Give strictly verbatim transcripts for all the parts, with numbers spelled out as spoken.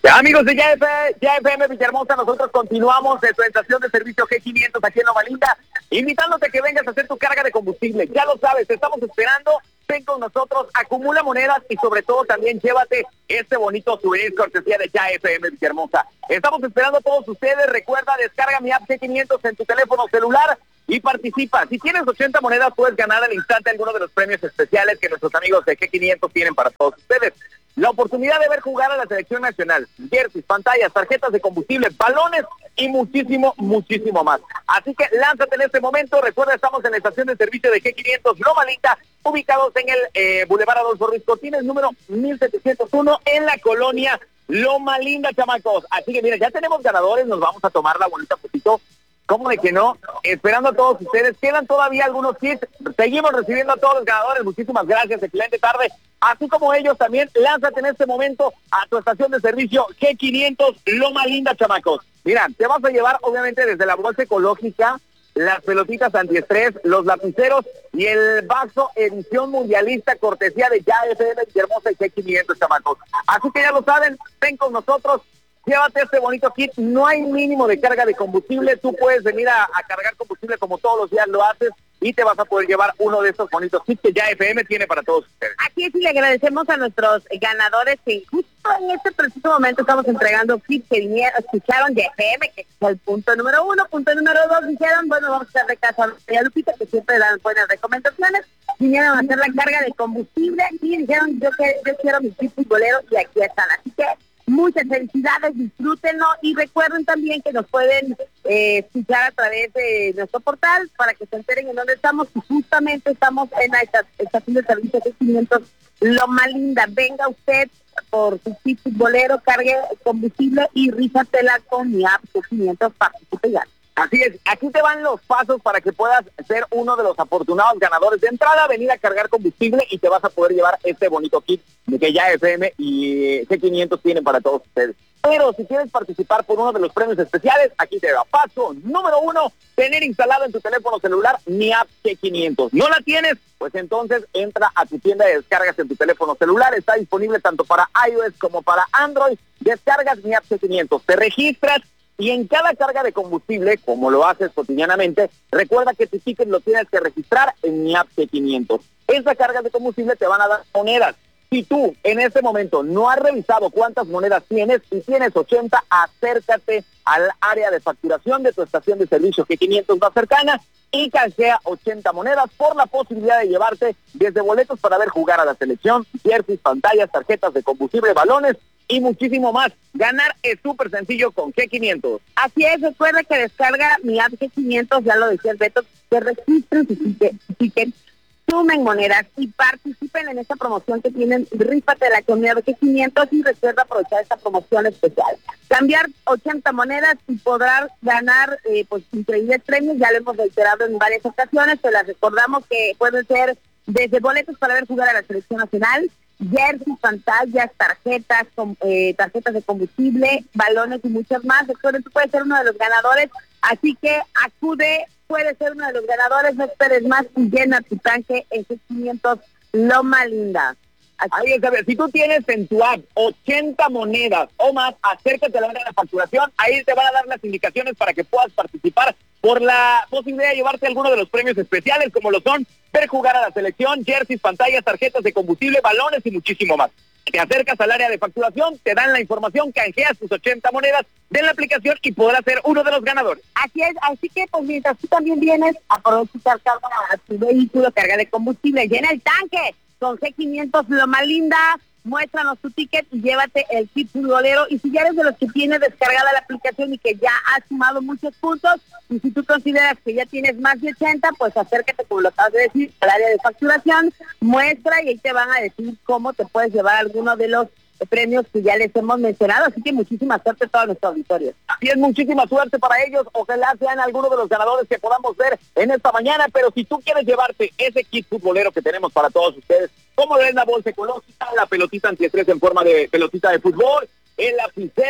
Amigos de Ya F M Villahermosa, nosotros continuamos de tu estación de servicio G quinientos aquí en Loma Linda, invitándote a que vengas a hacer tu carga de combustible. Ya lo sabes, te estamos esperando, ven con nosotros, acumula monedas y sobre todo también llévate este bonito souvenir cortesía de Ya F M Villahermosa. Estamos esperando a todos ustedes, recuerda, descarga mi app G quinientos en tu teléfono celular y participa. Si tienes ochenta monedas, puedes ganar al instante alguno de los premios especiales que nuestros amigos de G quinientos tienen para todos ustedes. La oportunidad de ver jugar a la selección nacional, jerseys, pantallas, tarjetas de combustible, balones y muchísimo, muchísimo más. Así que lánzate en este momento. Recuerda, estamos en la estación de servicio de G quinientos Loma Linda, ubicados en el eh, Boulevard Adolfo Ruiz Cortines, número mil setecientos uno, en la colonia Loma Linda, chamacos. Así que mira, ya tenemos ganadores, nos vamos a tomar la bonita fotito. ¿Cómo de que no? Esperando a todos ustedes. Quedan todavía algunos kits. Seguimos recibiendo a todos los ganadores. Muchísimas gracias. Excelente tarde. Así como ellos también, lánzate en este momento a tu estación de servicio G quinientos Loma Linda, chamacos. Mira, te vas a llevar obviamente desde la bolsa ecológica, las pelotitas antiestrés, los lapiceros y el vaso edición mundialista cortesía de Ya F M Villahermosa y G quinientos, chamacos. Así que ya lo saben, ven con nosotros. Llévate este bonito kit, no hay mínimo de carga de combustible, tú puedes venir a, a cargar combustible como todos los días lo haces y te vas a poder llevar uno de estos bonitos kits que Ya F M tiene para todos ustedes. Aquí sí le agradecemos a nuestros ganadores que justo en este preciso momento estamos entregando kits que vinieron, escucharon Ya F M, que es el punto número uno. Punto número dos, dijeron, bueno, vamos a hacer caso a Lupita, que siempre dan buenas recomendaciones. Vinieron a hacer la carga de combustible y dijeron, yo, que, yo quiero mi kit futbolero y aquí están. Así que muchas felicidades, disfrútenlo y recuerden también que nos pueden eh, escuchar a través de nuestro portal para que se enteren en dónde estamos y justamente estamos en la estación de servicio G quinientos Loma Linda. Venga usted por su kit futbolero, cargue combustible y rífatela con mi app G quinientos, participe ya. Así es, aquí te van los pasos para que puedas ser uno de los afortunados ganadores. De entrada, venir a cargar combustible y te vas a poder llevar este bonito kit que Ya F M y G quinientos tienen para todos ustedes. Pero si quieres participar por uno de los premios especiales, aquí te va. Paso número uno, tener instalado en tu teléfono celular mi app G quinientos. ¿No la tienes? Pues entonces entra a tu tienda de descargas en tu teléfono celular. Está disponible tanto para iOS como para Android. Descargas mi app G quinientos. Te registras. Y en cada carga de combustible, como lo haces cotidianamente, recuerda que tu ticket lo tienes que registrar en mi app G quinientos. Esa carga de combustible te van a dar monedas. Si tú en este momento no has revisado cuántas monedas tienes y tienes ochenta, acércate al área de facturación de tu estación de servicio G quinientos más cercana y canjea ochenta monedas por la posibilidad de llevarte desde boletos para ver jugar a la selección, jerseys, pantallas, tarjetas de combustible, balones y muchísimo más. Ganar es súper sencillo con G quinientos. Así es, recuerda que descarga mi app G quinientos, ya lo decía el Beto, que registren su ticket, ticket, sumen monedas y participen en esta promoción que tienen Rífate la comunidad de G quinientos y recuerda aprovechar esta promoción especial. Cambiar ochenta monedas y podrás ganar eh, pues increíbles premios, ya lo hemos reiterado en varias ocasiones, te las recordamos que pueden ser desde boletos para ver jugar a la selección nacional, jerseys, pantallas, tarjetas, com, eh, tarjetas de combustible, balones y muchas más. Recuerden, tú puedes ser uno de los ganadores, así que acude, puedes ser uno de los ganadores, no esperes más y llena tu tanque en G quinientos Loma Linda. Ahí es, a ver, si tú tienes en tu app ochenta monedas o más, acércate a la hora de facturación, ahí te van a dar las indicaciones para que puedas participar por la posibilidad de llevarte alguno de los premios especiales, como lo son ver jugar a la selección, jerseys, pantallas, tarjetas de combustible, balones y muchísimo más. Te acercas al área de facturación, te dan la información, canjeas tus ochenta monedas de la aplicación y podrás ser uno de los ganadores. Así es, así que pues mientras tú también vienes, aprovecha carga a tu vehículo, carga de combustible, llena el tanque con G quinientos Loma Linda, muéstranos tu ticket y llévate el kit futbolero. Y si ya eres de los que tiene descargada la aplicación y que ya has sumado muchos puntos, y si tú consideras que ya tienes más de ochenta, pues acércate, como lo acabas de decir, al área de facturación, muestra y ahí te van a decir cómo te puedes llevar alguno de los premios que ya les hemos mencionado, así que muchísima suerte a todos nuestros auditorios. Así es, muchísima suerte para ellos, ojalá sean algunos de los ganadores que podamos ver en esta mañana, pero si tú quieres llevarte ese kit futbolero que tenemos para todos ustedes, como es la bolsa ecológica, la pelotita antiestrés en forma de pelotita de fútbol, el lapicero,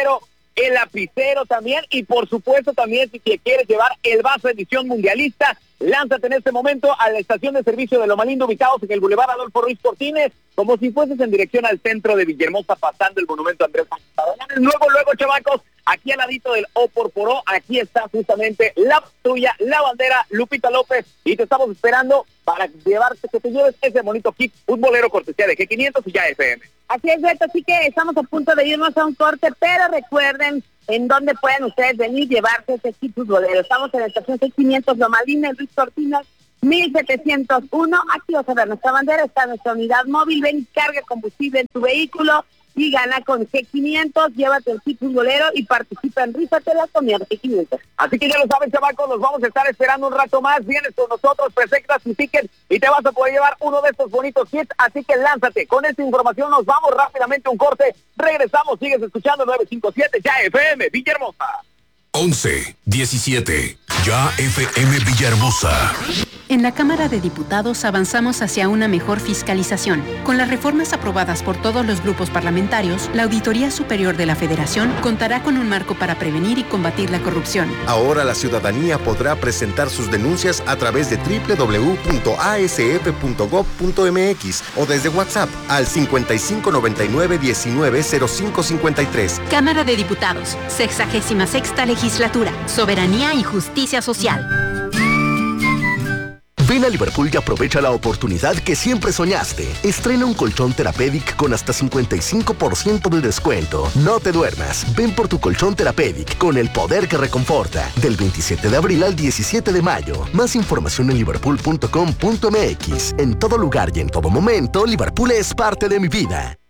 el lapicero también, y por supuesto también si te quieres llevar el vaso edición mundialista, lánzate en este momento a la estación de servicio de Loma Linda, ubicados en el Boulevard Adolfo Ruiz Cortines, como si fueses en dirección al centro de Villahermosa, pasando el monumento Andrés Manuel. Luego, luego, chavacos, aquí al ladito del O por Poró, aquí está justamente la tuya, la bandera, Lupita López, y te estamos esperando para llevarte, que te lleves ese bonito kit futbolero cortesía de G quinientos y ya F M. Así es, Beto, así que estamos a punto de irnos a un corte, pero recuerden en dónde pueden ustedes venir y llevarse ese kit futbolero. Estamos en la estación G quinientos Loma Linda, en Ruiz Cortinas, mil setecientos uno. Aquí vas a ver nuestra bandera, está nuestra unidad móvil. Ven y carga combustible en tu vehículo y gana con G quinientos, llévate el kit futbolero y participa en Rífatela con mi G quinientos. Así que ya lo saben, chavacos, los vamos a estar esperando un rato más. Vienes con nosotros, presentas tu ticket y te vas a poder llevar uno de estos bonitos kits. Así que lánzate. Con esta información nos vamos rápidamente a un corte. Regresamos, sigues escuchando nueve cinco siete, ya F M Villahermosa. once, diecisiete, ya F M Villahermosa. En la Cámara de Diputados avanzamos hacia una mejor fiscalización. Con las reformas aprobadas por todos los grupos parlamentarios, la Auditoría Superior de la Federación contará con un marco para prevenir y combatir la corrupción. Ahora la ciudadanía podrá presentar sus denuncias a través de doble u doble u doble u punto a s f punto gob punto m x o desde WhatsApp al cincuenta y cinco noventa y nueve diecinueve cero cinco cincuenta y tres. Cámara de Diputados, sexagésima sexta Legislatura, Soberanía y Justicia Social. Ven a Liverpool y aprovecha la oportunidad que siempre soñaste. Estrena un colchón Therapeutic con hasta cincuenta y cinco por ciento de descuento. No te duermas. Ven por tu colchón Therapeutic con el poder que reconforta. Del veintisiete de abril al diecisiete de mayo. Más información en liverpool punto com punto m x. En todo lugar y en todo momento, Liverpool es parte de mi vida.